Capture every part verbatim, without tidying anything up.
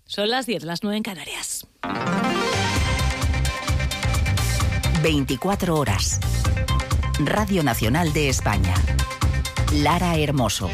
Son las diez, las nueve en Canarias. veinticuatro horas. Radio Nacional de España. Lara Hermoso.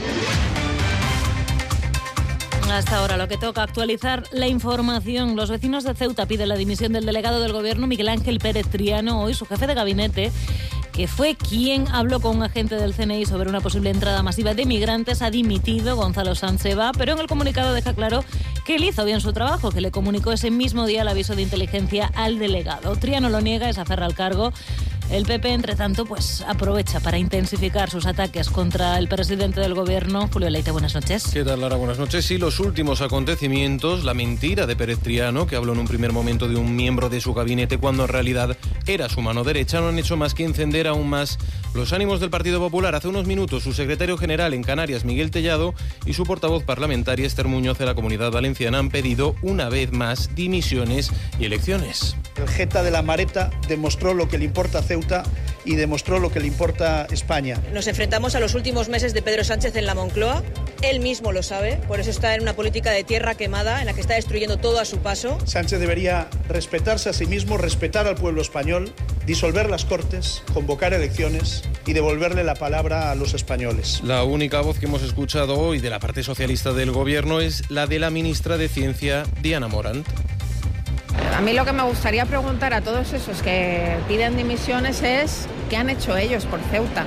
Hasta ahora lo que toca, actualizar la información. Los vecinos de Ceuta piden la dimisión del delegado del Gobierno, Miguel Ángel Pérez Triano, hoy su jefe de gabinete, que fue quien habló con un agente del C N I sobre una posible entrada masiva de migrantes, ha dimitido. Gonzalo Sanz se va, pero en el comunicado deja claro que él hizo bien su trabajo, que le comunicó ese mismo día el aviso de inteligencia al delegado. Triano lo niega y se aferra al cargo. El P P, entre tanto, pues aprovecha para intensificar sus ataques contra el presidente del Gobierno. Julio Leite, buenas noches. ¿Qué tal, Lara? Buenas noches. Sí, los últimos acontecimientos, la mentira de Pérez Triano, que habló en un primer momento de un miembro de su gabinete cuando en realidad era su mano derecha, no han hecho más que encender aún más los ánimos del Partido Popular. Hace unos minutos, su secretario general en Canarias, Miguel Tellado, y su portavoz parlamentaria, Esther Muñoz, de la Comunidad Valenciana, han pedido una vez más dimisiones y elecciones. El jeta de la Mareta demostró lo que le importa a Ceuta y demostró lo que le importa a España. Nos enfrentamos a los últimos meses de Pedro Sánchez en la Moncloa. Él mismo lo sabe, por eso está en una política de tierra quemada en la que está destruyendo todo a su paso. Sánchez debería respetarse a sí mismo, respetar al pueblo español, disolver las Cortes, convocar elecciones y devolverle la palabra a los españoles. La única voz que hemos escuchado hoy de la parte socialista del Gobierno es la de la ministra de Ciencia, Diana Morant. A mí lo que me gustaría preguntar a todos esos que piden dimisiones es ¿qué han hecho ellos por Ceuta?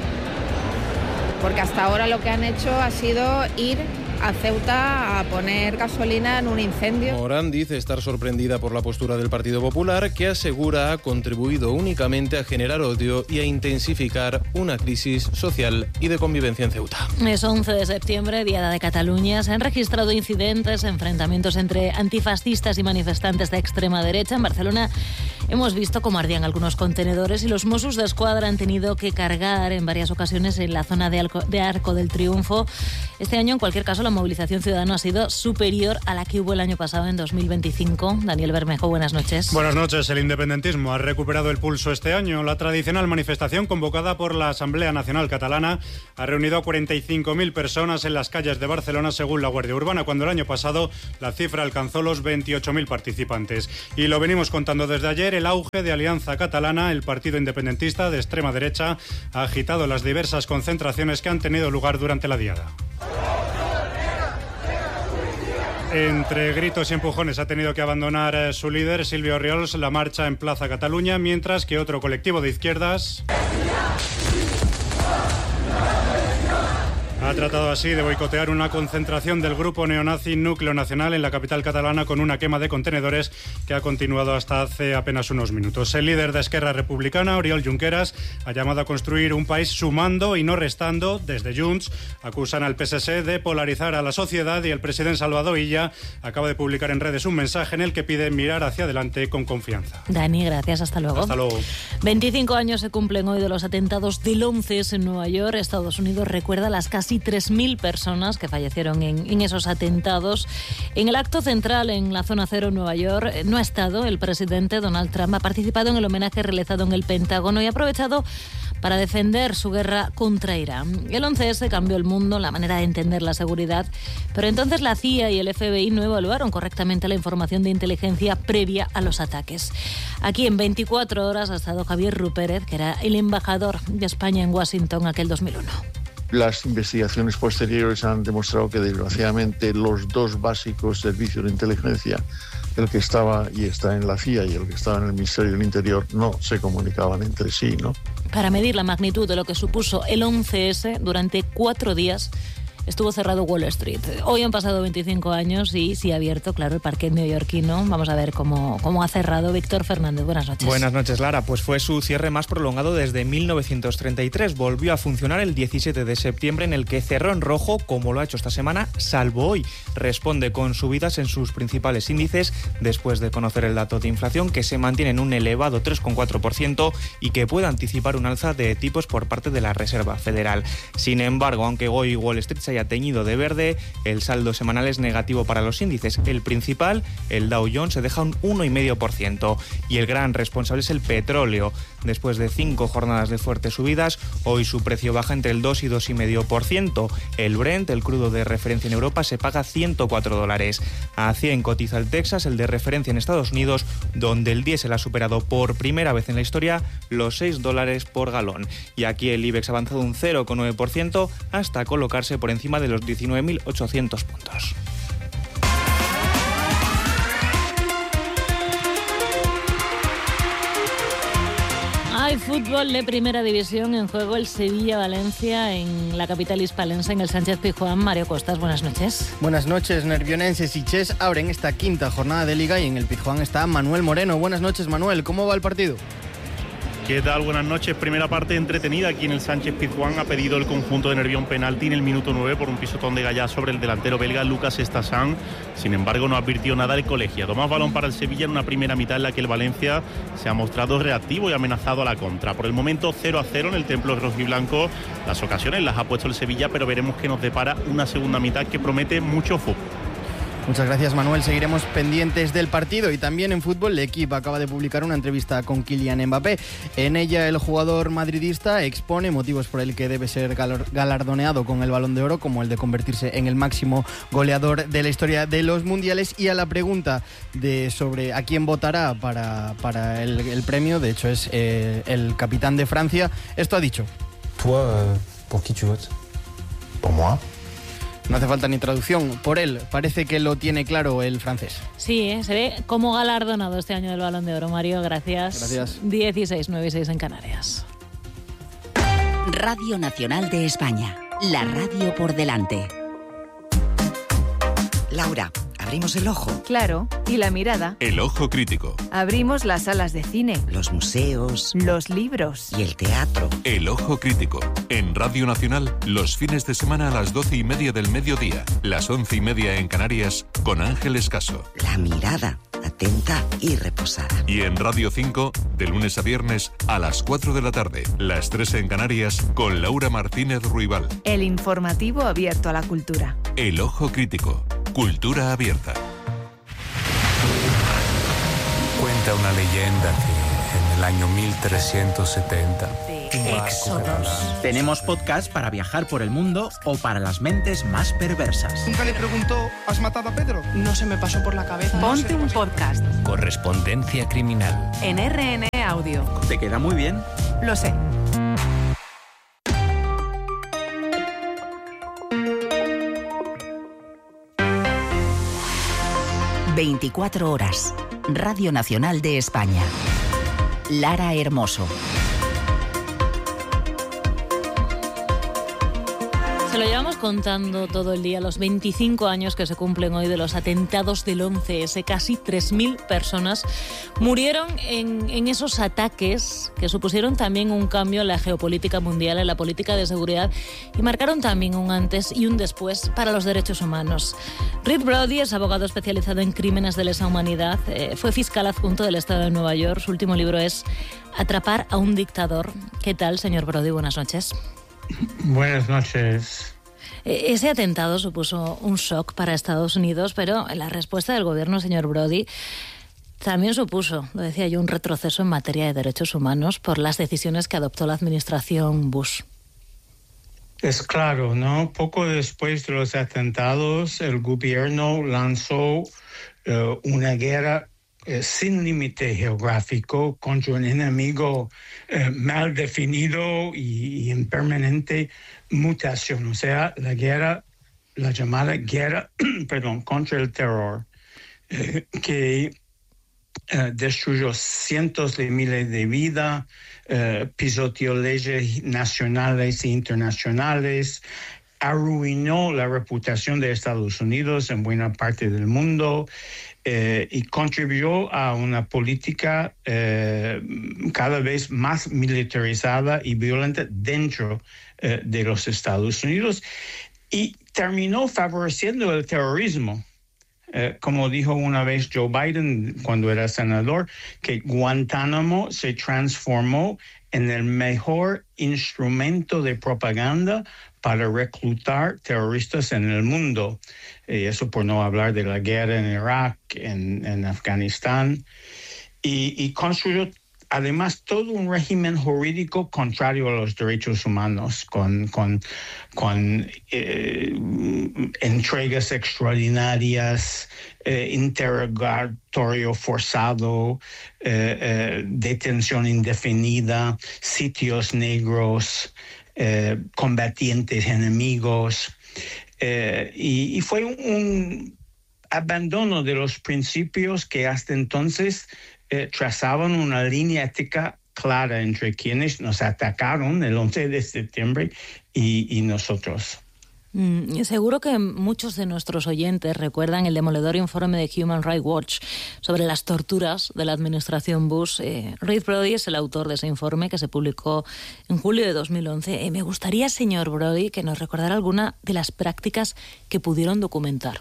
Porque hasta ahora lo que han hecho ha sido ir a Ceuta a poner gasolina en un incendio. Morán dice estar sorprendida por la postura del Partido Popular, que asegura ha contribuido únicamente a generar odio y a intensificar una crisis social y de convivencia en Ceuta. Es once de septiembre, Diada de Cataluña. Se han registrado incidentes, enfrentamientos entre antifascistas y manifestantes de extrema derecha. En Barcelona hemos visto cómo ardían algunos contenedores y los Mossos de Escuadra han tenido que cargar en varias ocasiones en la zona de Arco, de Arco del Triunfo. Este año, en cualquier caso, la movilización ciudadana ha sido superior a la que hubo el año pasado, en dos mil veinticinco. Daniel Bermejo, buenas noches. Buenas noches. El independentismo ha recuperado el pulso este año. La tradicional manifestación convocada por la Asamblea Nacional Catalana ha reunido a cuarenta y cinco mil personas en las calles de Barcelona, según la Guardia Urbana, cuando el año pasado la cifra alcanzó los veintiocho mil participantes. Y lo venimos contando desde ayer, el auge de Alianza Catalana, el partido independentista de extrema derecha, ha agitado las diversas concentraciones que han tenido lugar durante la diada. Entre gritos y empujones ha tenido que abandonar su líder, Silvio Oriols, la marcha en Plaza Cataluña, mientras que otro colectivo de izquierdas ha tratado así de boicotear una concentración del grupo neonazi Núcleo Nacional en la capital catalana con una quema de contenedores que ha continuado hasta hace apenas unos minutos. El líder de Esquerra Republicana, Oriol Junqueras, ha llamado a construir un país sumando y no restando. Desde Junts acusan al P S C de polarizar a la sociedad y el presidente Salvador Illa acaba de publicar en redes un mensaje en el que pide mirar hacia adelante con confianza. Dani, gracias. Hasta luego. Hasta luego. veinticinco años se cumplen hoy de los atentados del once ese en Nueva York. Estados Unidos recuerda las casi tres mil personas que fallecieron en, en esos atentados. En el acto central en la zona cero en Nueva York no ha estado el presidente Donald Trump. Ha participado en el homenaje realizado en el Pentágono y ha aprovechado para defender su guerra contra Irán. El once ese cambió el mundo, la manera de entender la seguridad, pero entonces la C I A y el F B I no evaluaron correctamente la información de inteligencia previa a los ataques. Aquí en veinticuatro horas ha estado Javier Rupérez, que era el embajador de España en Washington aquel dos mil uno. Las investigaciones posteriores han demostrado que desgraciadamente los dos básicos servicios de inteligencia, el que estaba y está en la C I A y el que estaba en el Ministerio del Interior, no se comunicaban entre sí, ¿no? Para medir la magnitud de lo que supuso el once ese, durante cuatro días estuvo cerrado Wall Street. Hoy han pasado veinticinco años y sí ha abierto, claro, el parquet neoyorquino. Vamos a ver cómo, cómo ha cerrado. Víctor Fernández, buenas noches. Buenas noches, Lara. Pues fue su cierre más prolongado desde mil novecientos treinta y tres. Volvió a funcionar el diecisiete de septiembre, en el que cerró en rojo, como lo ha hecho esta semana, salvo hoy. Responde con subidas en sus principales índices después de conocer el dato de inflación, que se mantiene en un elevado tres coma cuatro por ciento y que puede anticipar un alza de tipos por parte de la Reserva Federal. Sin embargo, aunque hoy Wall Street se haya teñido de verde. El saldo semanal es negativo para los índices. El principal, el Dow Jones, se deja un uno coma cinco por ciento. Y el gran responsable es el petróleo. Después de cinco jornadas de fuertes subidas, hoy su precio baja entre el dos y dos coma cinco por ciento. El Brent, el crudo de referencia en Europa, se paga ciento cuatro dólares. A cien cotiza el Texas, el de referencia en Estados Unidos, donde el diésel ha superado por primera vez en la historia los seis dólares por galón. Y aquí el IBEX ha avanzado un cero coma nueve por ciento hasta colocarse por encima de los diecinueve mil ochocientos puntos. Hay fútbol de primera división en juego, el Sevilla-Valencia en la capital hispalense, en el Sánchez-Pizjuán. Mario Costas, buenas noches. Buenas noches. Nervionenses y Ches abren esta quinta jornada de Liga y en el Pizjuán está Manuel Moreno. Buenas noches, Manuel. ¿Cómo va el partido? ¿Qué tal? Buenas noches. Primera parte entretenida aquí en el Sánchez-Pizjuán. Ha pedido el conjunto de Nervión penalti en el minuto nueve por un pisotón de Gallá sobre el delantero belga Lucas Estassán. Sin embargo, no advirtió nada el colegiado. Más balón para el Sevilla en una primera mitad en la que el Valencia se ha mostrado reactivo y amenazado a la contra. Por el momento cero a cero en el templo rojiblanco. Las ocasiones las ha puesto el Sevilla, pero veremos que nos depara una segunda mitad que promete mucho fútbol. Muchas gracias, Manuel. Seguiremos pendientes del partido. Y también en fútbol, el equipo acaba de publicar una entrevista con Kylian Mbappé. En ella, el jugador madridista expone motivos por el que debe ser galardoneado con el Balón de Oro, como el de convertirse en el máximo goleador de la historia de los mundiales. Y a la pregunta de sobre a quién votará para, para el, el premio, de hecho es eh, el capitán de Francia, esto ha dicho. Toi, euh, ¿por qui tu votes? Por moi. No hace falta ni traducción. Por él, parece que lo tiene claro el francés. Sí, ¿eh? Se ve como galardonado este año del Balón de Oro. Mario, gracias. Gracias. dieciséis, nueve y seis en Canarias. Radio Nacional de España. La radio por delante. Laura, abrimos el ojo. Claro, y la mirada. El ojo crítico. Abrimos las salas de cine. Los museos. Los libros. Y el teatro. El ojo crítico. En Radio Nacional, los fines de semana a las doce y media del mediodía. Las once y media en Canarias, con Ángeles Caso. La mirada, atenta y reposada. Y en Radio cinco, de lunes a viernes, a las cuatro de la tarde. Las tres en Canarias, con Laura Martínez Ruibal. El informativo abierto a la cultura. El ojo crítico. Cultura abierta. Cuenta una leyenda que en el año mil trescientos setenta... Éxodos. Tenemos podcast para viajar por el mundo o para las mentes más perversas. Nunca le preguntó, ¿has matado a Pedro? No se me pasó por la cabeza. Ponte no un podcast. Correspondencia criminal. En R N Audio. ¿Te queda muy bien? Lo sé. veinticuatro horas. Radio Nacional de España. Lara Hermoso. Se lo llevamos contando todo el día, los veinticinco años que se cumplen hoy de los atentados del once ese. Casi tres mil personas murieron en, en esos ataques que supusieron también un cambio en la geopolítica mundial, en la política de seguridad, y marcaron también un antes y un después para los derechos humanos. Reed Brody es abogado especializado en crímenes de lesa humanidad, eh, fue fiscal adjunto del Estado de Nueva York. Su último libro es Atrapar a un dictador. ¿Qué tal, señor Brody? Buenas noches. Buenas noches. Ese atentado supuso un shock para Estados Unidos, pero la respuesta del gobierno, señor Brody, también supuso, lo decía yo, un retroceso en materia de derechos humanos por las decisiones que adoptó la administración Bush. Es claro, ¿no? Poco después de los atentados, el gobierno lanzó uh, una guerra Eh, sin límite geográfico contra un enemigo eh, mal definido y, y en permanente mutación, o sea, la guerra, la llamada guerra, perdón, contra el terror, eh, que eh, destruyó cientos de miles de vidas, eh, pisoteó leyes nacionales e internacionales, arruinó la reputación de Estados Unidos en buena parte del mundo, Eh, y contribuyó a una política eh, cada vez más militarizada y violenta dentro eh, de los Estados Unidos, y terminó favoreciendo el terrorismo. Eh, como dijo una vez Joe Biden cuando era senador, que Guantánamo se transformó en el mejor instrumento de propaganda para reclutar terroristas en el mundo. Y eso por no hablar de la guerra en Irak, en, en Afganistán. Y, y construyó además todo un régimen jurídico contrario a los derechos humanos, con, con, con eh, entregas extraordinarias, eh, interrogatorio forzado, eh, eh, detención indefinida, sitios negros, eh, combatientes enemigos. Eh, y, y fue un, un abandono de los principios que hasta entonces Eh, trazaban una línea ética clara entre quienes nos atacaron el once de septiembre y, y nosotros. Mm, seguro que muchos de nuestros oyentes recuerdan el demoledor informe de Human Rights Watch sobre las torturas de la administración Bush. Eh, Reid Brody es el autor de ese informe que se publicó en julio de dos mil once. Eh, me gustaría, señor Brody, que nos recordara alguna de las prácticas que pudieron documentar.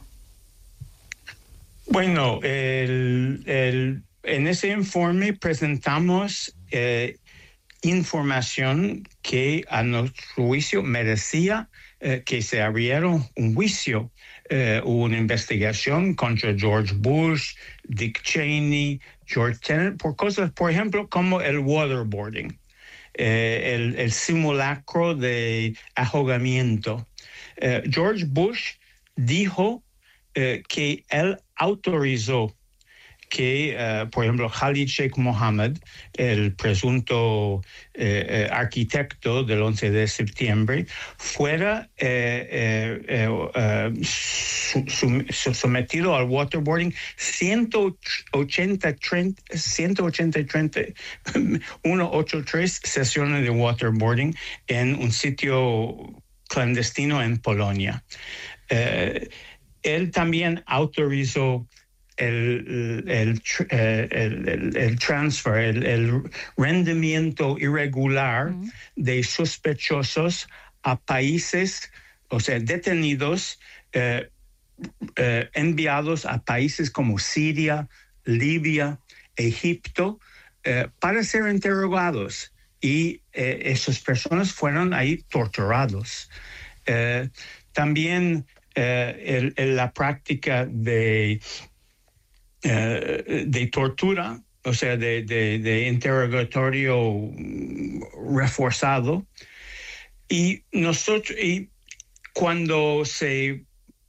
Bueno, el... el En ese informe presentamos eh, información que a nuestro juicio merecía eh, que se abriera un juicio. Eh, hubo una investigación contra George Bush, Dick Cheney, George Tenet, por cosas, por ejemplo, como el waterboarding, eh, el, el simulacro de ahogamiento. Eh, George Bush dijo eh, que él autorizó que, uh, por ejemplo, Khalid Sheikh Mohammed, el presunto eh, eh, arquitecto del once de septiembre, fuera eh, eh, eh, su, su, sometido al waterboarding ciento ochenta y tres, ciento ochenta y tres sesiones de waterboarding en un sitio clandestino en Polonia. Eh, él también autorizó El, el, el, el, el transfer, el, el rendimiento irregular uh-huh. de sospechosos a países, o sea, detenidos, eh, eh, enviados a países como Siria, Libia, Egipto, eh, para ser interrogados. Y eh, esas personas fueron ahí torturados. Eh, también eh, el, el, la práctica de Uh, de tortura, o sea, de, de, de interrogatorio reforzado. Y nosotros, y cuando se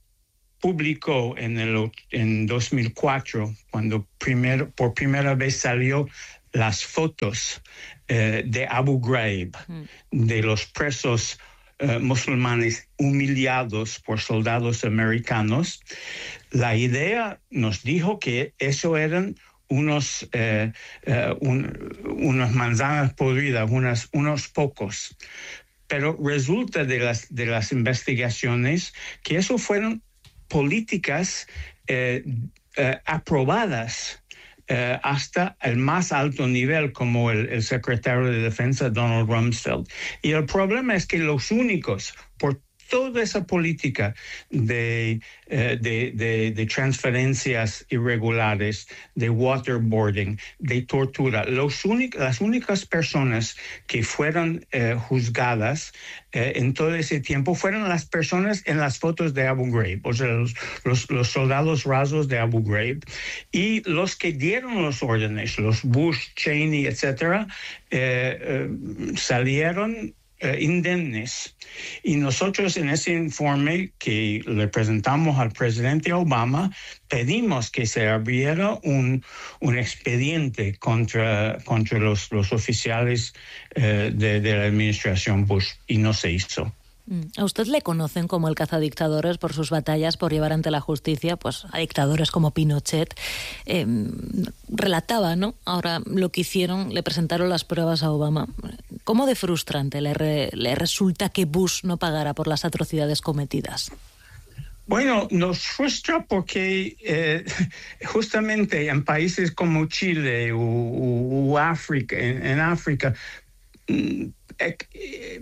publicó en el en dos mil cuatro, cuando primer, por primera vez salió las fotos uh, de Abu Ghraib, mm. de los presos Uh, musulmanes humillados por soldados americanos, la idea nos dijo que eso eran unos, uh, uh, un, unas manzanas podridas, unas, unos pocos. Pero resulta de las, de las investigaciones que eso fueron políticas uh, uh, aprobadas Uh, hasta el más alto nivel, como el, el secretario de Defensa, Donald Rumsfeld. Y el problema es que los únicos, por toda esa política de, uh, de, de, de transferencias irregulares, de waterboarding, de tortura, los únic- las únicas personas que fueron uh, juzgadas uh, en todo ese tiempo fueron las personas en las fotos de Abu Ghraib, o sea, los, los, los soldados rasos de Abu Ghraib, y los que dieron los órdenes, los Bush, Cheney, etcétera, uh, uh, salieron Uh, indemnes. Y nosotros en ese informe que le presentamos al presidente Obama, pedimos que se abriera un, un expediente contra, contra los, los oficiales uh, de, de la administración Bush, y no se hizo. A usted le conocen como el cazadictadores por sus batallas por llevar ante la justicia pues a dictadores como Pinochet. Eh, relataba, ¿no? Ahora lo que hicieron, le presentaron las pruebas a Obama. ¿Cómo de frustrante le, re, le resulta que Bush no pagara por las atrocidades cometidas? Bueno, nos frustra porque eh, justamente en países como Chile o, o, o África, en, en África, eh, eh,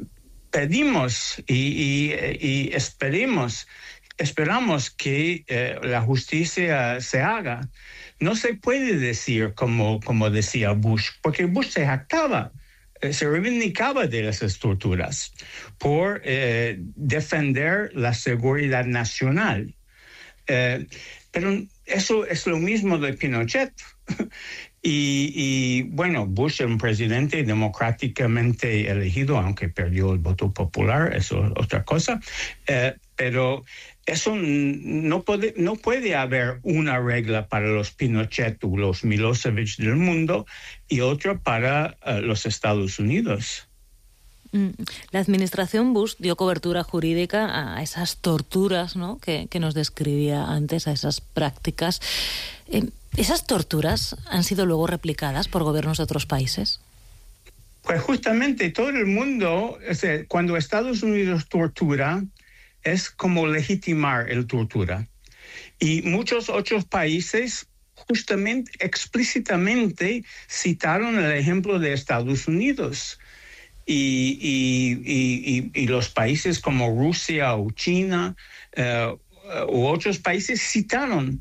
pedimos y, y, y esperemos, esperamos que eh, la justicia se haga. No se puede decir como, como decía Bush, porque Bush se jactaba se reivindicaba de esas torturas por eh, defender la seguridad nacional. Eh, pero eso es lo mismo de Pinochet. y, y bueno, Bush es un presidente democráticamente elegido, aunque perdió el voto popular, eso es otra cosa. Eh, pero eso no puede, no puede haber una regla para los Pinochet o los Milosevic del mundo y otra para uh, los Estados Unidos. La administración Bush dio cobertura jurídica a esas torturas, ¿no?, que, que nos describía antes, a esas prácticas. Eh, ¿Esas torturas han sido luego replicadas por gobiernos de otros países? Pues justamente todo el mundo, o sea, cuando Estados Unidos tortura, es como legitimar el tortura. Y muchos otros países justamente, explícitamente citaron el ejemplo de Estados Unidos. Y, y, y, y los países como Rusia o China uh, u otros países citaron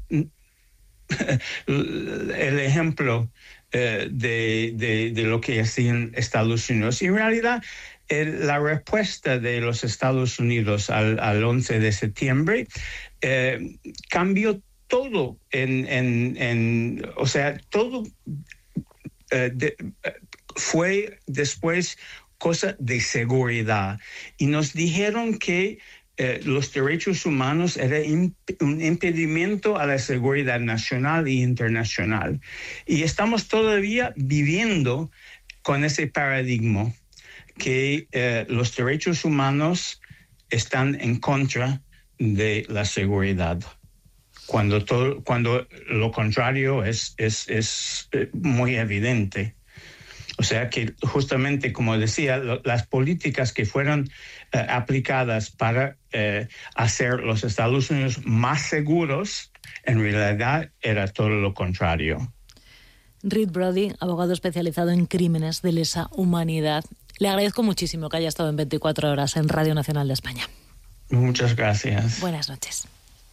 el ejemplo uh, de, de, de lo que hacían Estados Unidos. Y en realidad, el, la respuesta de los Estados Unidos al, al once de septiembre uh, cambió todo en, en, en, o sea, todo uh, de, uh, fue después cosa de seguridad. Y nos dijeron que eh, los derechos humanos eran imp- un impedimento a la seguridad nacional e internacional. Y estamos todavía viviendo con ese paradigma que eh, los derechos humanos están en contra de la seguridad. Cuando, todo, cuando lo contrario es, es, es eh, muy evidente. O sea que justamente, como decía, lo, las políticas que fueron eh, aplicadas para eh, hacer los Estados Unidos más seguros, en realidad era todo lo contrario. Reed Brody, abogado especializado en crímenes de lesa humanidad. Le agradezco muchísimo que haya estado en veinticuatro horas en Radio Nacional de España. Muchas gracias. Buenas noches.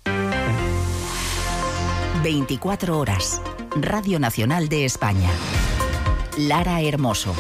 veinticuatro horas. Radio Nacional de España. Lara Hermoso.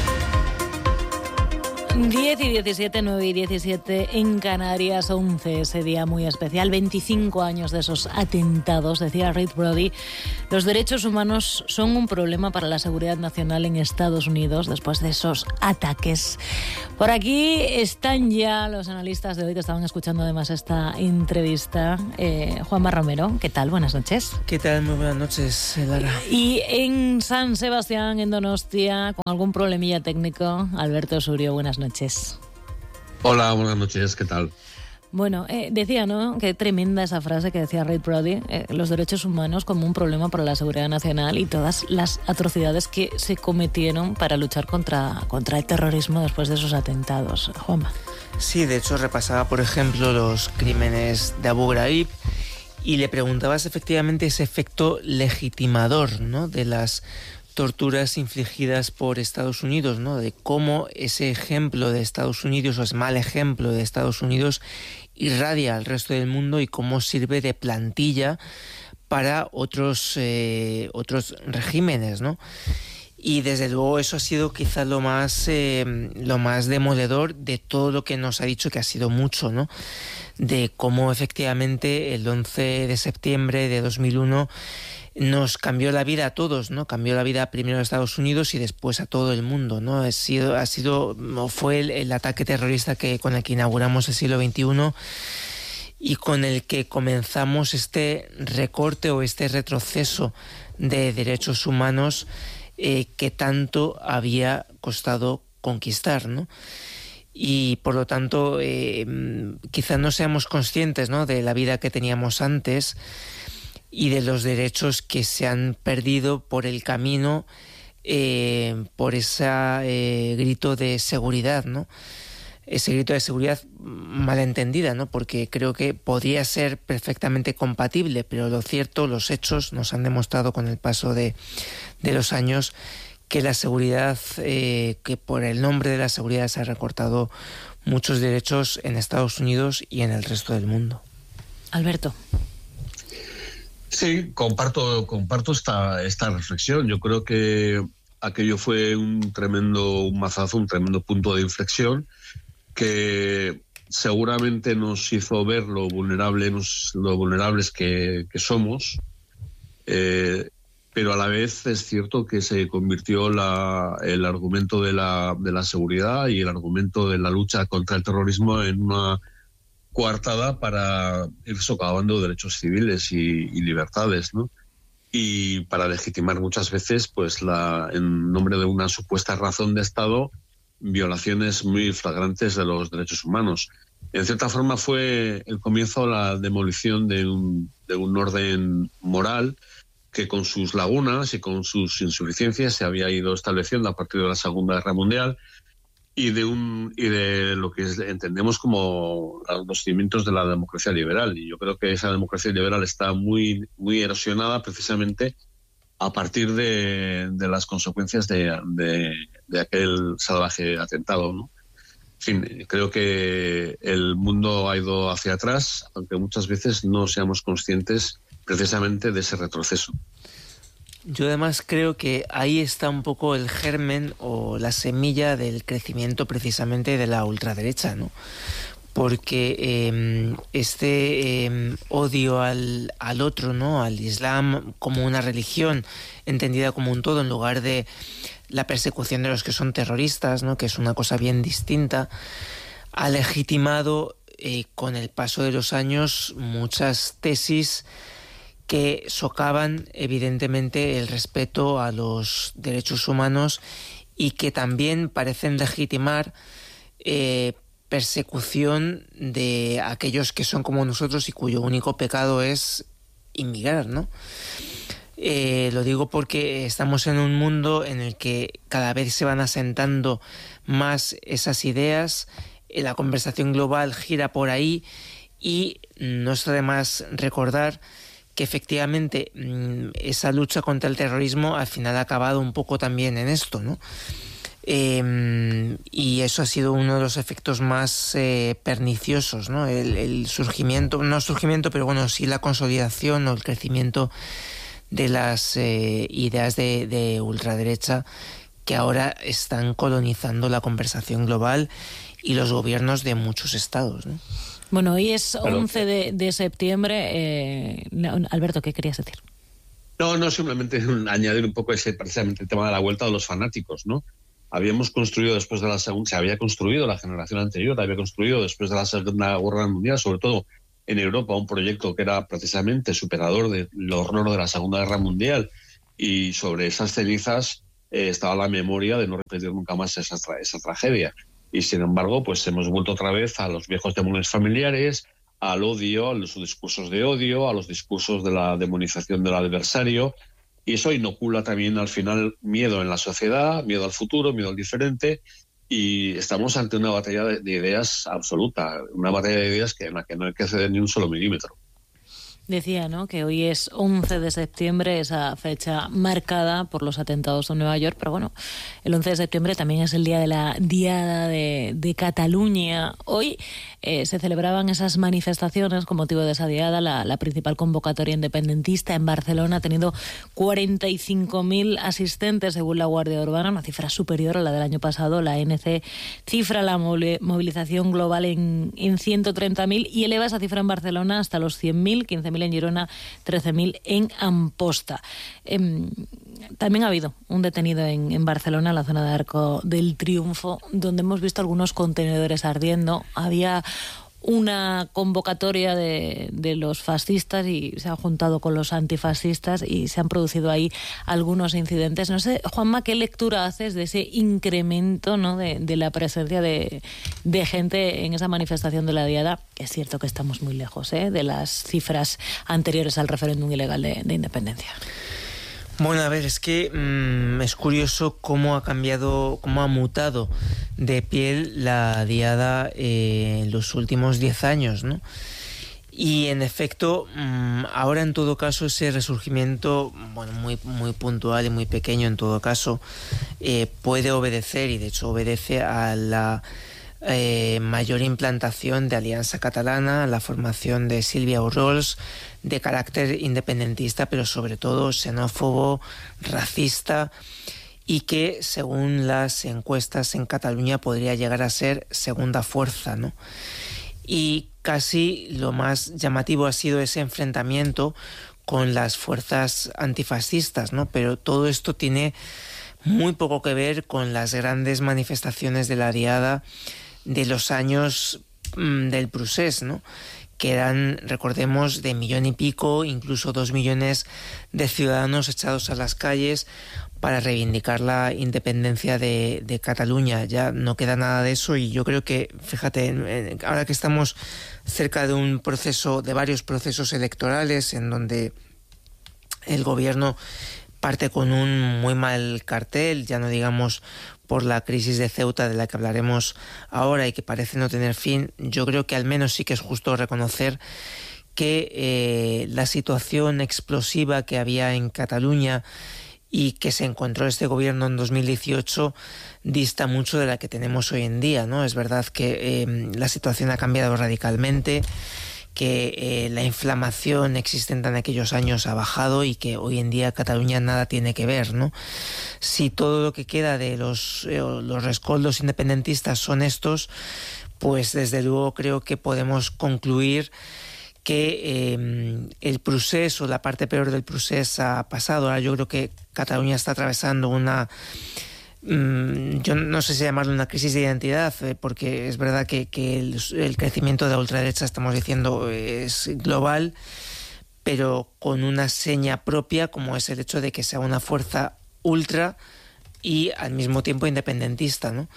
diez y diecisiete, nueve y diecisiete en Canarias, once, ese día muy especial, veinticinco años de esos atentados, decía Reed Brody. Los derechos humanos son un problema para la seguridad nacional en Estados Unidos después de esos ataques. Por aquí están ya los analistas de hoy que estaban escuchando además esta entrevista. Eh, Juanma Romero, ¿qué tal? Buenas noches. ¿Qué tal? Muy buenas noches, Lara. Y en San Sebastián, en Donostia, con algún problemilla técnico, Alberto Surio, buenas noches. Hola, buenas noches, ¿qué tal? Bueno, eh, decía, ¿no?, qué tremenda esa frase que decía Reed Brody, eh, los derechos humanos como un problema para la seguridad nacional y todas las atrocidades que se cometieron para luchar contra, contra el terrorismo después de esos atentados. Juanma. Sí, de hecho repasaba, por ejemplo, los crímenes de Abu Ghraib y le preguntabas efectivamente ese efecto legitimador, ¿no?, de las torturas infligidas por Estados Unidos, ¿no?, de cómo ese ejemplo de Estados Unidos o ese mal ejemplo de Estados Unidos irradia al resto del mundo y cómo sirve de plantilla para otros eh, otros regímenes, ¿no? Y desde luego eso ha sido quizás lo más eh, lo más demoledor de todo lo que nos ha dicho, que ha sido mucho, ¿no?, de cómo efectivamente el once de septiembre de dos mil uno nos cambió la vida a todos, ¿no? Cambió la vida primero a Estados Unidos y después a todo el mundo, ¿no? Ha sido, ha sido, fue el, el ataque terrorista que con el que inauguramos el siglo veintiuno y con el que comenzamos este recorte o este retroceso de derechos humanos eh, que tanto había costado conquistar, ¿no? Y por lo tanto, eh, quizás no seamos conscientes, ¿no?, de la vida que teníamos antes y de los derechos que se han perdido por el camino, eh, por ese eh, grito de seguridad, ¿no? Ese grito de seguridad malentendida, ¿no? Porque creo que podría ser perfectamente compatible, pero lo cierto, los hechos nos han demostrado con el paso de, de los años que la seguridad, eh, que por el nombre de la seguridad se han recortado muchos derechos en Estados Unidos y en el resto del mundo. Alberto. Sí, comparto, comparto esta, esta reflexión. Yo creo que aquello fue un tremendo un mazazo, un tremendo punto de inflexión que seguramente nos hizo ver lo vulnerable, nos, lo vulnerables que, que somos, eh, pero a la vez es cierto que se convirtió la, el argumento de la, de la seguridad y el argumento de la lucha contra el terrorismo en una coartada para ir socavando derechos civiles y, y libertades, ¿no? Y para legitimar muchas veces, pues, la, en nombre de una supuesta razón de Estado, violaciones muy flagrantes de los derechos humanos. En cierta forma fue el comienzo de la demolición de un, de un orden moral que con sus lagunas y con sus insuficiencias se había ido estableciendo a partir de la Segunda Guerra Mundial y de un y de lo que es, entendemos como los cimientos de la democracia liberal. Y yo creo que esa democracia liberal está muy, muy erosionada precisamente a partir de, de las consecuencias de, de, de aquel salvaje atentado, ¿no? En fin, creo que el mundo ha ido hacia atrás, aunque muchas veces no seamos conscientes precisamente de ese retroceso. Yo además creo que ahí está un poco el germen o la semilla del crecimiento precisamente de la ultraderecha, ¿no? Porque eh, este eh, odio al, al otro, ¿no? Al Islam como una religión entendida como un todo en lugar de la persecución de los que son terroristas, ¿no? Que es una cosa bien distinta, ha legitimado eh, con el paso de los años muchas tesis que socavan evidentemente el respeto a los derechos humanos y que también parecen legitimar eh, persecución de aquellos que son como nosotros y cuyo único pecado es inmigrar, ¿no? Eh, lo digo porque estamos en un mundo en el que cada vez se van asentando más esas ideas, eh, la conversación global gira por ahí y no está de más recordar que efectivamente esa lucha contra el terrorismo al final ha acabado un poco también en esto, ¿no? Eh, y eso ha sido uno de los efectos más eh, perniciosos, ¿no? El, el surgimiento, no surgimiento, pero bueno, sí la consolidación o el crecimiento de las eh, ideas de, de ultraderecha que ahora están colonizando la conversación global y los gobiernos de muchos estados, ¿no? Bueno, hoy es once de, de septiembre. Eh, Alberto, ¿qué querías decir? No, no, simplemente añadir un poco ese precisamente el tema de la vuelta de los fanáticos, ¿no? Habíamos construido después de la segunda, se había construido la generación anterior, había construido después de la Segunda Guerra Mundial, sobre todo en Europa, un proyecto que era precisamente superador del horror de la Segunda Guerra Mundial, y sobre esas cenizas eh, estaba la memoria de no repetir nunca más esa, esa tragedia. Y sin embargo, pues hemos vuelto otra vez a los viejos demonios familiares, al odio, a los discursos de odio, a los discursos de la demonización del adversario, y eso inocula también al final miedo en la sociedad, miedo al futuro, miedo al diferente, y estamos ante una batalla de, de ideas absoluta, una batalla de ideas que, en la que no hay que ceder ni un solo milímetro. Decía, ¿no?, que hoy es once de septiembre, esa fecha marcada por los atentados de Nueva York, pero bueno, el once de septiembre también es el día de la Diada de, de Cataluña. Hoy eh, se celebraban esas manifestaciones con motivo de esa Diada. La, la principal convocatoria independentista en Barcelona ha tenido cuarenta y cinco mil asistentes, según la Guardia Urbana, una cifra superior a la del año pasado. La A N C cifra la movilización global en, en ciento treinta mil y eleva esa cifra en Barcelona hasta los cien mil, quince mil en Girona, trece mil en Amposta. Eh, también ha habido un detenido en, en Barcelona, en la zona de Arco del Triunfo, donde hemos visto algunos contenedores ardiendo. Había una convocatoria de, de los fascistas y se han juntado con los antifascistas y se han producido ahí algunos incidentes. No sé, Juanma, ¿qué lectura haces de ese incremento, ¿no?, de, de la presencia de, de gente en esa manifestación de la Diada? Es cierto que estamos muy lejos ¿eh? de las cifras anteriores al referéndum ilegal de, de independencia. Bueno, a ver, es que mmm, es curioso cómo ha cambiado, cómo ha mutado de piel la Diada eh, en los últimos diez años, ¿no? Y en efecto, mmm, ahora en todo caso ese resurgimiento, bueno, muy, muy puntual y muy pequeño en todo caso, eh, puede obedecer, y de hecho obedece a la eh, mayor implantación de Alianza Catalana, a la formación de Sílvia Orrols, de carácter independentista, pero sobre todo xenófobo, racista, y que según las encuestas en Cataluña podría llegar a ser segunda fuerza, ¿no? Y casi lo más llamativo ha sido ese enfrentamiento con las fuerzas antifascistas, ¿no? Pero todo esto tiene muy poco que ver con las grandes manifestaciones de la Diada de los años mmm, del Procés, ¿no? Que eran, recordemos, de millón y pico, incluso dos millones de ciudadanos echados a las calles para reivindicar la independencia de, de Cataluña. Ya no queda nada de eso y yo creo que, fíjate, ahora que estamos cerca de un proceso, de varios procesos electorales en donde el gobierno parte con un muy mal cartel, ya no digamos por la crisis de Ceuta de la que hablaremos ahora y que parece no tener fin, yo creo que al menos sí que es justo reconocer que eh, la situación explosiva que había en Cataluña y que se encontró este gobierno en dos mil dieciocho dista mucho de la que tenemos hoy en día, ¿no? Es verdad que eh, la situación ha cambiado radicalmente, que eh, la inflamación existente en aquellos años ha bajado y que hoy en día Cataluña nada tiene que ver, ¿no? Si todo lo que queda de los, eh, los rescoldos independentistas son estos, pues desde luego creo que podemos concluir que eh, el procés o la parte peor del procés ha pasado. Ahora yo creo que Cataluña está atravesando una... yo no sé si llamarlo una crisis de identidad, eh, porque es verdad que, que el, el crecimiento de la ultraderecha, estamos diciendo, es global, pero con una seña propia, como es el hecho de que sea una fuerza ultra y al mismo tiempo independentista, ¿no?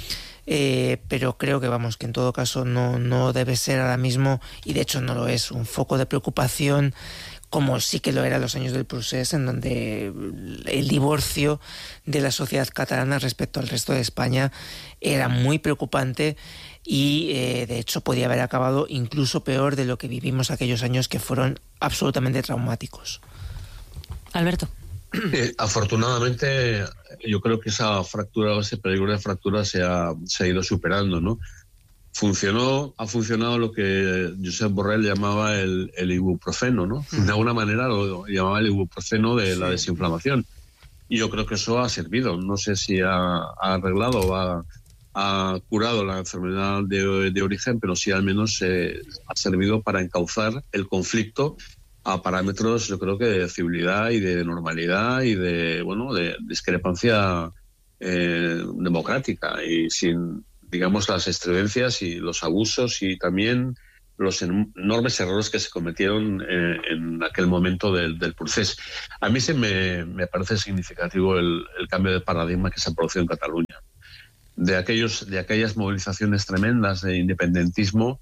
Eh, pero creo que, vamos, que en todo caso no, no debe ser ahora mismo, y de hecho no lo es, un foco de preocupación como sí que lo era en los años del Procés, en donde el divorcio de la sociedad catalana respecto al resto de España era muy preocupante y eh, de hecho podía haber acabado incluso peor de lo que vivimos aquellos años, que fueron absolutamente traumáticos. Alberto. Eh, afortunadamente, yo creo que esa fractura o ese peligro de fractura se ha, se ha ido superando, ¿no? Funcionó, ha funcionado lo que Josep Borrell llamaba el, el ibuprofeno, ¿no? De alguna manera lo llamaba el ibuprofeno de la desinflamación. Y yo creo que eso ha servido. No sé si ha, ha arreglado o ha, ha curado la enfermedad de, de origen, pero sí al menos eh, ha servido para encauzar el conflicto a parámetros, yo creo que de civilidad y de normalidad y de, bueno, de discrepancia eh, democrática y sin, digamos, las excedencias y los abusos y también los enormes errores que se cometieron eh, en aquel momento del, del proceso. A mí sí me, me parece significativo el, el cambio de paradigma que se ha producido en Cataluña. De, aquellos, de aquellas movilizaciones tremendas de independentismo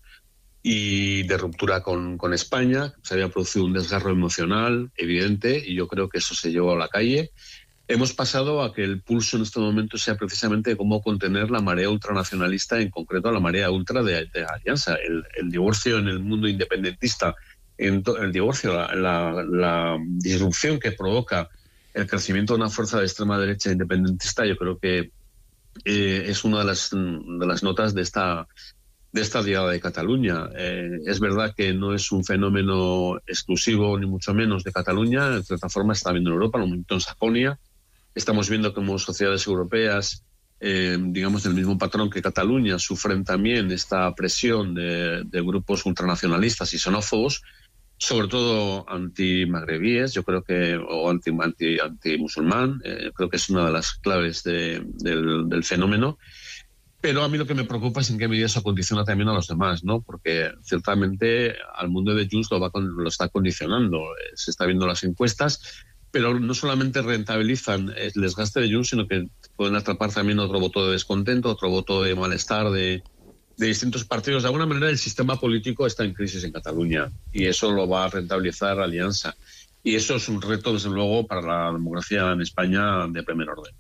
y de ruptura con, con España, se había producido un desgarro emocional evidente y yo creo que eso se llevó a la calle. Hemos pasado a que el pulso en este momento sea precisamente cómo contener la marea ultranacionalista, en concreto la marea ultra de, de Alianza. El, el divorcio en el mundo independentista, en to, el divorcio, la, la, la disrupción que provoca el crecimiento de una fuerza de extrema derecha independentista, yo creo que eh, es una de las, de las notas de esta de esta Diada de Cataluña. Eh, es verdad que no es un fenómeno exclusivo, ni mucho menos de Cataluña. De cierta forma está viendo en Europa, lo momento en Sajonia. Estamos viendo como sociedades europeas, eh, digamos, del mismo patrón que Cataluña, sufren también esta presión de, de grupos ultranacionalistas y xenófobos, sobre todo anti-magrebíes, yo creo que, o anti, anti, anti-musulmán. Eh, creo que es una de las claves de, del, del fenómeno. Pero a mí lo que me preocupa es en qué medida eso condiciona también a los demás, ¿no? Porque ciertamente al mundo de Junts lo, va con, lo está condicionando. Se está viendo las encuestas, pero no solamente rentabilizan el desgaste de Junts, sino que pueden atrapar también otro voto de descontento, otro voto de malestar de, de distintos partidos. De alguna manera el sistema político está en crisis en Cataluña y eso lo va a rentabilizar Alianza. Y eso es un reto, desde luego, para la democracia en España de primer orden.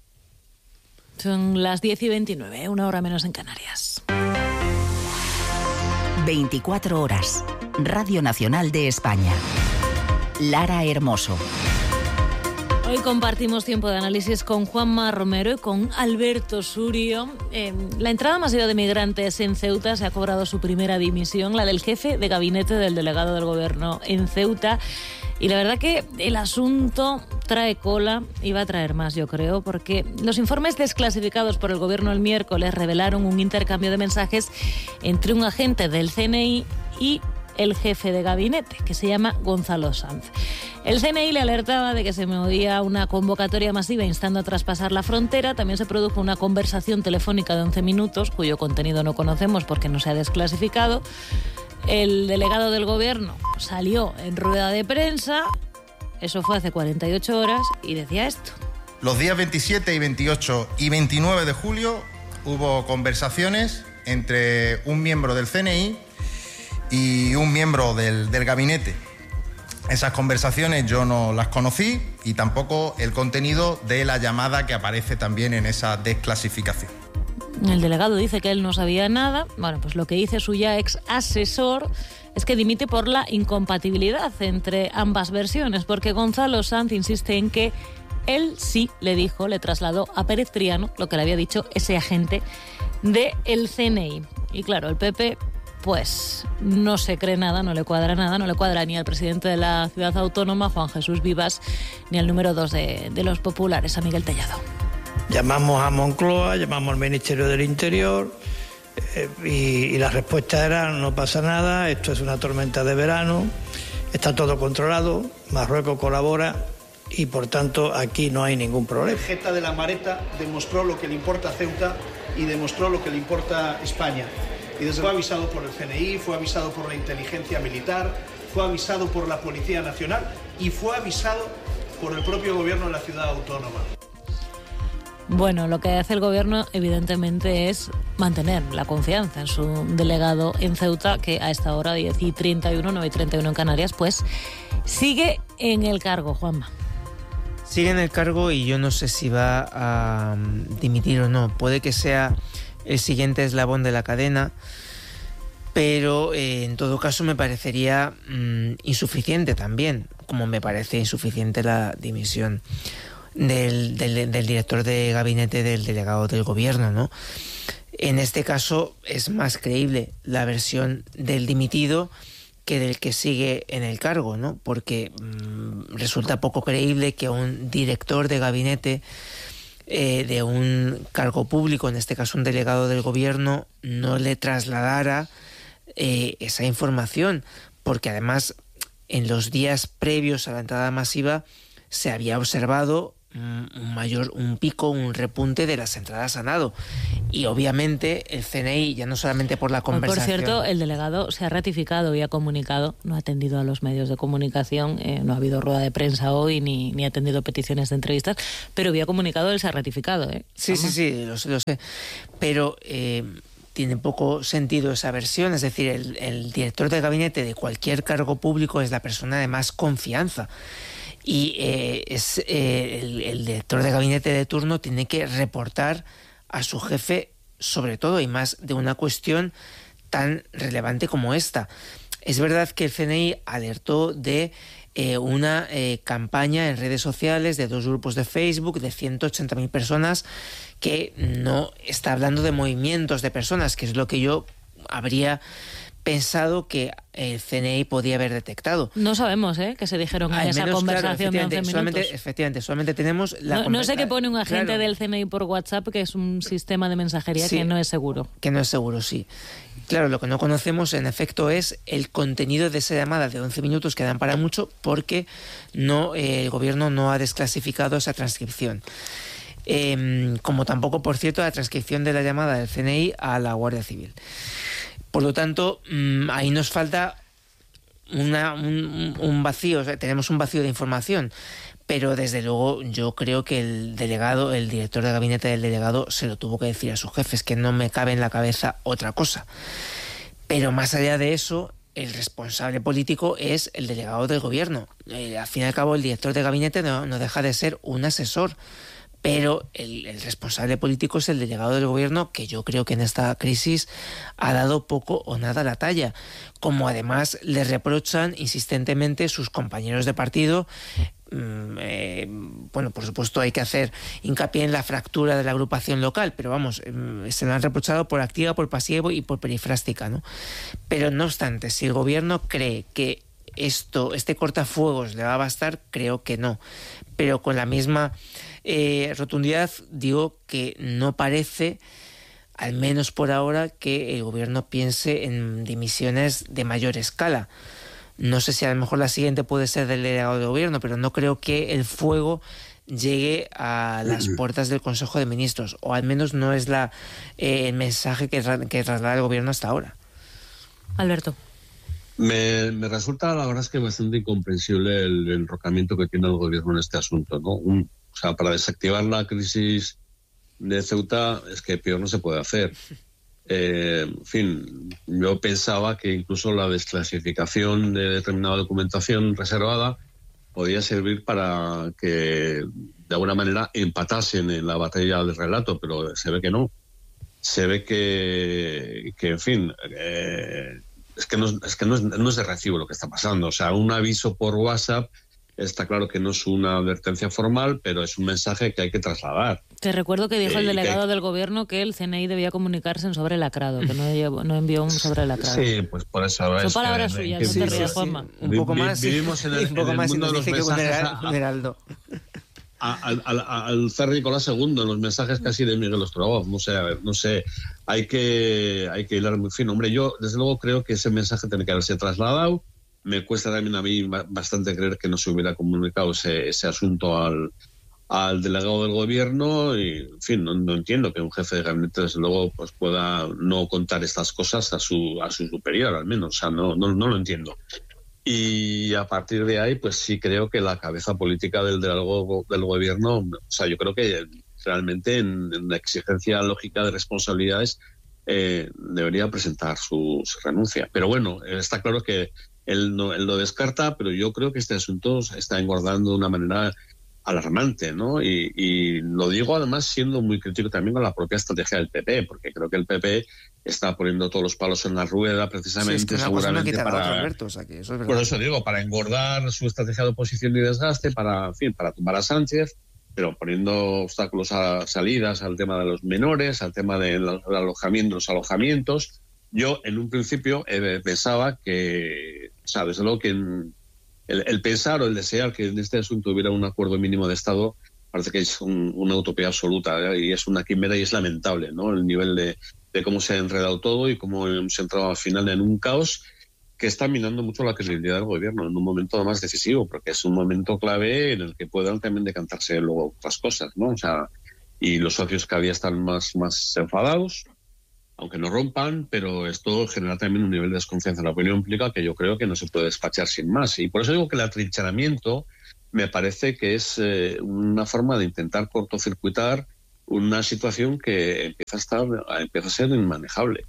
Son las diez y veintinueve, una hora menos en Canarias. veinticuatro horas. Radio Nacional de España. Lara Hermoso. Hoy compartimos tiempo de análisis con Juanma Romero y con Alberto Surio. Eh, la entrada masiva de migrantes en Ceuta se ha cobrado su primera dimisión, la del jefe de gabinete del delegado del gobierno en Ceuta. Y la verdad que el asunto trae cola y va a traer más, yo creo, porque los informes desclasificados por el gobierno el miércoles revelaron un intercambio de mensajes entre un agente del C N I y el jefe de gabinete, que se llama Gonzalo Sanz. El C N I le alertaba de que se movía una convocatoria masiva instando a traspasar la frontera. También se produjo una conversación telefónica de once minutos, cuyo contenido no conocemos porque no se ha desclasificado. El delegado del gobierno salió en rueda de prensa, eso fue hace cuarenta y ocho horas, y decía esto. Los días veintisiete y veintiocho y veintinueve de julio hubo conversaciones entre un miembro del C N I y un miembro del, del gabinete. Esas conversaciones yo no las conocí y tampoco el contenido de la llamada que aparece también en esa desclasificación. El delegado dice que él no sabía nada. Bueno, pues lo que dice su ya ex asesor es que dimite por la incompatibilidad entre ambas versiones, porque Gonzalo Sanz insiste en que él sí le dijo, le trasladó a Pérez Triano lo que le había dicho ese agente del C N I. Y claro, el P P pues no se cree nada, no le cuadra nada, no le cuadra ni al presidente de la ciudad autónoma, Juan Jesús Vivas, ni al número dos de, de los populares, a Miguel Tellado. Llamamos a Moncloa, llamamos al Ministerio del Interior eh, y, y la respuesta era no pasa nada, esto es una tormenta de verano, está todo controlado, Marruecos colabora y por tanto aquí no hay ningún problema. La Jeta de la Mareta demostró lo que le importa a Ceuta y demostró lo que le importa a España. Y desde fue avisado por el C N I, fue avisado por la inteligencia militar, fue avisado por la Policía Nacional y fue avisado por el propio gobierno de la ciudad autónoma. Bueno, lo que hace el gobierno evidentemente es mantener la confianza en su delegado en Ceuta, que a esta hora, diez y treinta y uno, nueve y treinta y uno en Canarias, pues sigue en el cargo, Juanma. Sigue en el cargo y yo no sé si va a dimitir o no. Puede que sea el siguiente eslabón de la cadena, pero eh, en todo caso me parecería mmm, insuficiente también, como me parece insuficiente la dimisión del, del, del director de gabinete del delegado del gobierno, ¿no? En este caso es más creíble la versión del dimitido que del que sigue en el cargo, ¿no? Porque mmm, resulta poco creíble que un director de gabinete Eh, de un cargo público, en este caso un delegado del gobierno, no le trasladara eh, esa información, porque además en los días previos a la entrada masiva se había observado un mayor, un pico, un repunte de las entradas a nado. Y obviamente el C N I, ya no solamente por la conversación... Por cierto, el delegado se ha ratificado y ha comunicado, no ha atendido a los medios de comunicación, eh, no ha habido rueda de prensa hoy ni, ni ha atendido peticiones de entrevistas, pero había comunicado, él se ha ratificado. ¿eh? Sí, Vamos. sí, sí, lo sé, lo sé. Pero... Eh, tiene poco sentido esa versión, es decir, el, el director de gabinete de cualquier cargo público es la persona de más confianza. Y eh, es eh, el, el director de gabinete de turno tiene que reportar a su jefe sobre todo y más de una cuestión tan relevante como esta. Es verdad que el C N I alertó de eh, una eh, campaña en redes sociales de dos grupos de Facebook de ciento ochenta mil personas, que no está hablando de movimientos de personas, que es lo que yo habría pensado que el C N I podía haber detectado. No sabemos, ¿eh?, que se dijeron en esa menos, conversación claro, de once minutos. Solamente, efectivamente, solamente tenemos la... No, no sé qué pone un agente claro. del C N I por WhatsApp, que es un sistema de mensajería sí, que no es seguro. Que no es seguro, sí. Claro, lo que no conocemos, en efecto, es el contenido de esa llamada de once minutos, que dan para mucho, porque no eh, el gobierno no ha desclasificado esa transcripción. Eh, como tampoco, por cierto, la transcripción de la llamada del C N I a la Guardia Civil. Por lo tanto, mmm, ahí nos falta una, un, un vacío, o sea, tenemos un vacío de información, pero desde luego yo creo que el delegado, el director de gabinete del delegado se lo tuvo que decir a sus jefes, que no me cabe en la cabeza otra cosa. Pero más allá de eso, el responsable político es el delegado del gobierno. Eh, al fin y al cabo, el director de gabinete no, no deja de ser un asesor, pero el, el responsable político es el delegado del gobierno, que yo creo que en esta crisis ha dado poco o nada la talla, como además le reprochan insistentemente sus compañeros de partido. Eh, bueno, por supuesto hay que hacer hincapié en la fractura de la agrupación local, pero vamos, eh, se lo han reprochado por activa, por pasivo y por perifrástica, ¿no? Pero no obstante, si el gobierno cree que esto, este cortafuegos le va a bastar, creo que no. Pero con la misma eh, rotundidad digo que no parece, al menos por ahora, que el gobierno piense en dimisiones de mayor escala. No sé si a lo mejor la siguiente puede ser del delegado de gobierno, pero no creo que el fuego llegue a las puertas del Consejo de Ministros, o al menos no es la eh, el mensaje que, tra- que traslada el gobierno hasta ahora. Alberto. Me, me resulta, la verdad es que bastante incomprensible el enrocamiento que tiene el gobierno en este asunto, ¿no? Un, o sea, para desactivar la crisis de Ceuta es que peor no se puede hacer. Eh, en fin, yo pensaba que incluso la desclasificación de determinada documentación reservada podía servir para que de alguna manera empatasen en la batalla del relato, pero se ve que no. Se ve que, que en fin, eh, es que, no, es, que no, es, no es de recibo lo que está pasando. O sea, un aviso por WhatsApp está claro que no es una advertencia formal, pero es un mensaje que hay que trasladar. Te recuerdo que dijo Eh, el delegado que- del gobierno que el C N I debía comunicarse en sobre lacrado, que no, llevó- no envió un sobre lacrado. Sí, pues por eso. Son es que- palabras que- suyas, que no te vi- rías, sí, Juanma. Un poco vi- más, Vivimos en el, un poco en el más y mundo nos de los dije que un mensajes general- a- un heraldo. a- al, al, al zar Nicolás segundo, en los mensajes casi de Miguel Ostrogoz. No sé, a ver, no sé, hay que hay que hilar muy fino. Hombre, yo desde luego creo que ese mensaje tiene que haberse trasladado. Me cuesta también a mí ba- bastante creer que no se hubiera comunicado ese, ese asunto al, al delegado del gobierno y, en fin, no, no entiendo que un jefe de gabinete desde luego pues pueda no contar estas cosas a su a su superior, al menos. O sea, no, no, no lo entiendo. Y a partir de ahí, pues sí creo que la cabeza política del, del, del gobierno, o sea, yo creo que realmente en, en la exigencia lógica de responsabilidades eh, debería presentar su, su renuncia. Pero bueno, está claro que él, no, él lo descarta, pero yo creo que este asunto está engordando de una manera alarmante, ¿no? Y, y lo digo además siendo muy crítico también con la propia estrategia del P P, porque creo que el P P está poniendo todos los palos en la rueda precisamente, Sí, es que una cosa no seguramente quita la para... otra, Alberto, o sea que eso es verdad. Por eso digo, para engordar su estrategia de oposición y desgaste, para, en fin, para tumbar a Sánchez, pero poniendo obstáculos a salidas al tema de los menores, al tema de los alojamientos, los alojamientos. Yo, en un principio, eh, pensaba que, o sea, desde luego que en, el, el pensar o el desear que en este asunto hubiera un acuerdo mínimo de Estado parece que es un, una utopía absoluta, ¿eh? Y es una quimera y es lamentable, ¿no? El nivel de, de cómo se ha enredado todo y cómo hemos entrado al final en un caos que está minando mucho la credibilidad del gobierno en un momento más decisivo, porque es un momento clave en el que puedan también decantarse luego otras cosas, ¿no? O sea, y los socios cada día están más, más enfadados, aunque no rompan, pero esto genera también un nivel de desconfianza en la opinión pública que yo creo que no se puede despachar sin más. Y por eso digo que el atrincheramiento me parece que es eh, una forma de intentar cortocircuitar una situación que empieza a estar, empieza a ser inmanejable.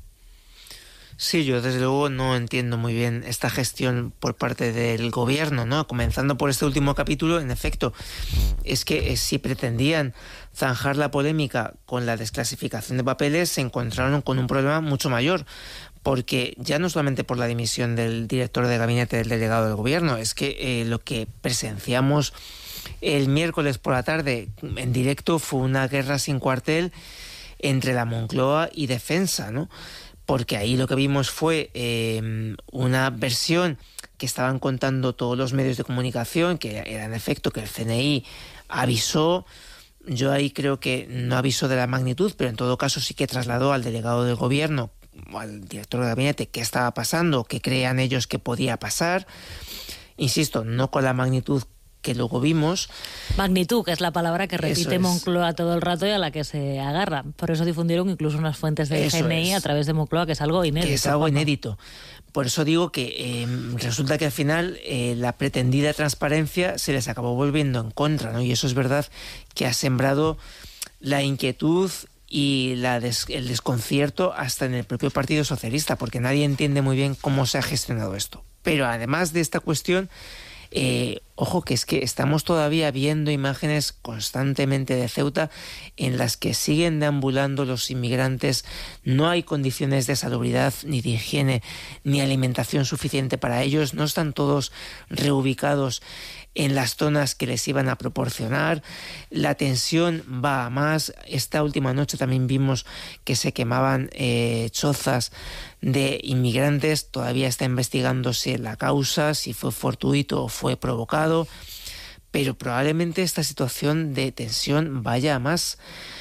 Sí, yo desde luego no entiendo muy bien esta gestión por parte del gobierno, ¿no? Comenzando por este último capítulo, en efecto, es que eh, si pretendían zanjar la polémica con la desclasificación de papeles, se encontraron con un problema mucho mayor, porque ya no solamente por la dimisión del director de gabinete del delegado del gobierno, es que eh, lo que presenciamos el miércoles por la tarde en directo fue una guerra sin cuartel entre la Moncloa y Defensa, ¿no? Porque ahí lo que vimos fue eh, una versión que estaban contando todos los medios de comunicación, que era en efecto que el C N I avisó. Yo ahí creo que no avisó de la magnitud, pero en todo caso sí que trasladó al delegado del gobierno, al director de gabinete, qué estaba pasando, qué creían ellos que podía pasar. Insisto, no con la magnitud que luego vimos. Magnitud, que es la palabra que repite es. Moncloa todo el rato y a la que se agarra. Por eso difundieron incluso unas fuentes del Eso G N I es. a través de Moncloa, que es algo inédito. Que es algo Juanma. inédito. Por eso digo que eh, resulta que al final eh, la pretendida transparencia se les acabó volviendo en contra, ¿no? Y eso es verdad que ha sembrado la inquietud y la des- el desconcierto hasta en el propio Partido Socialista, porque nadie entiende muy bien cómo se ha gestionado esto. Pero además de esta cuestión, eh, Ojo, que es que estamos todavía viendo imágenes constantemente de Ceuta en las que siguen deambulando los inmigrantes, no hay condiciones de salubridad, ni de higiene, ni alimentación suficiente para ellos, no están todos reubicados en las zonas que les iban a proporcionar, la tensión va a más. Esta última noche también vimos que se quemaban eh, chozas de inmigrantes, todavía está investigándose la causa, si fue fortuito o fue provocado, pero probablemente esta situación de tensión vaya a más.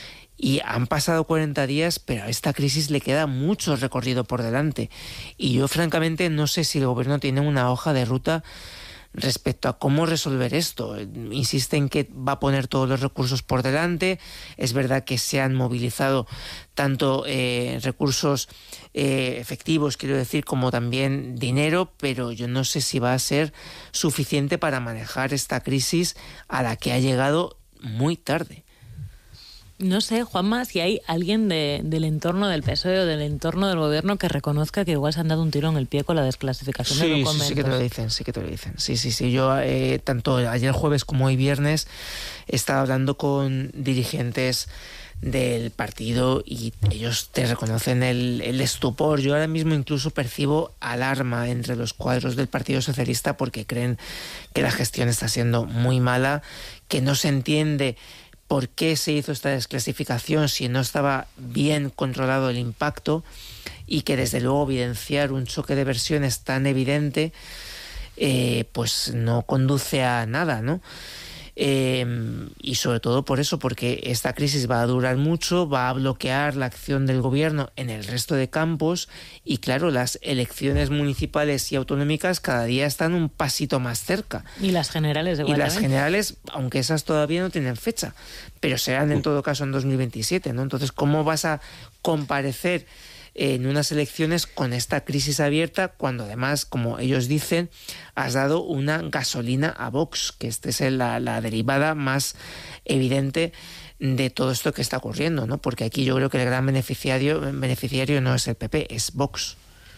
Y han pasado cuarenta días, pero a esta crisis le queda mucho recorrido por delante. Y yo francamente no sé si el gobierno tiene una hoja de ruta respecto a cómo resolver esto. Insisten que va a poner todos los recursos por delante. Es verdad que se han movilizado tanto eh, recursos eh, efectivos, quiero decir, como también dinero, pero yo no sé si va a ser suficiente para manejar esta crisis a la que ha llegado muy tarde. No sé, Juanma, si hay alguien de, del entorno del P S O E o del entorno del gobierno que reconozca que igual se han dado un tiro en el pie con la desclasificación sí, de documentos. Sí, sí que te lo dicen, sí que te lo dicen. Sí, sí, sí. Yo eh, tanto ayer jueves como hoy viernes he estado hablando con dirigentes del partido y ellos te reconocen el, el estupor. Yo ahora mismo incluso percibo alarma entre los cuadros del Partido Socialista porque creen que la gestión está siendo muy mala, que no se entiende por qué se hizo esta desclasificación si no estaba bien controlado el impacto y que desde luego evidenciar un choque de versiones tan evidente eh, pues no conduce a nada, ¿no? Eh, y sobre todo por eso, porque esta crisis va a durar mucho, va a bloquear la acción del gobierno en el resto de campos y claro, las elecciones municipales y autonómicas cada día están un pasito más cerca. Y las generales igual. Y las generales, aunque esas todavía no tienen fecha, pero serán en todo caso en dos mil veintisiete, ¿no? Entonces, ¿cómo vas a comparecer en unas elecciones con esta crisis abierta cuando además, como ellos dicen, has dado una gasolina a Vox, que esta es la, la derivada más evidente de todo esto que está ocurriendo, ¿no? Porque aquí yo creo que el gran beneficiario, beneficiario no es el P P, es Vox.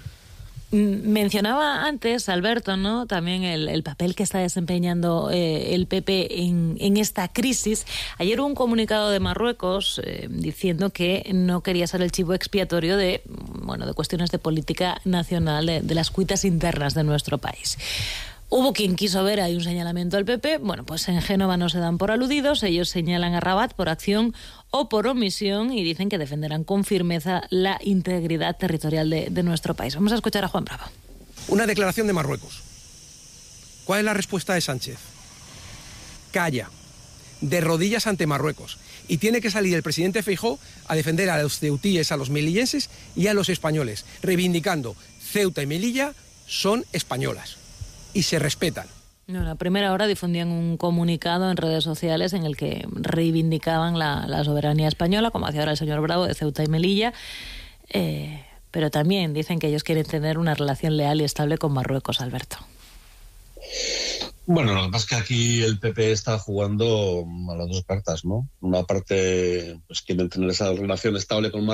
Mencionaba antes, Alberto, ¿no? También el, el papel que está desempeñando eh, el P P en, en esta crisis. Ayer hubo un comunicado de Marruecos eh, diciendo que no quería ser el chivo expiatorio de, bueno, de cuestiones de política nacional, de, de las cuitas internas de nuestro país. Hubo quien quiso ver ahí un señalamiento al P P. Bueno, pues en Génova no se dan por aludidos. Ellos señalan a Rabat por acción o por omisión y dicen que defenderán con firmeza la integridad territorial de, de nuestro país. Vamos a escuchar a Juan Bravo. Una declaración de Marruecos. ¿Cuál es la respuesta de Sánchez? Calla, de rodillas ante Marruecos. Y tiene que salir el presidente Feijóo a defender a los ceutíes, a los melillenses y a los españoles, reivindicando Ceuta y Melilla son españolas y se respetan. No, a primera hora difundían un comunicado en redes sociales en el que reivindicaban la, la soberanía española, como hacía ahora el señor Bravo, de Ceuta y Melilla, eh, pero también dicen que ellos quieren tener una relación leal y estable con Marruecos, Alberto. Bueno, lo que pasa es que aquí el P P está jugando a las dos cartas, ¿no? Una parte, pues quieren tener esa relación estable con Marruecos,